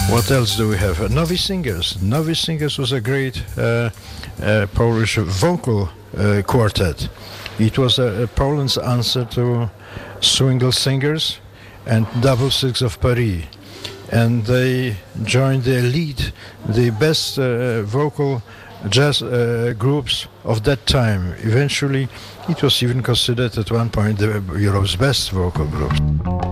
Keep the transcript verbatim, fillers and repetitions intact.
What else do we have? Uh, Novi Singers. Novi Singers was a great uh, uh, Polish vocal uh, quartet. It was uh, Poland's answer to Swingle Singers and Double Six of Paris. And they joined the elite, the best uh, vocal jazz uh, groups of that time. Eventually, it was even considered at one point the Europe's best vocal group.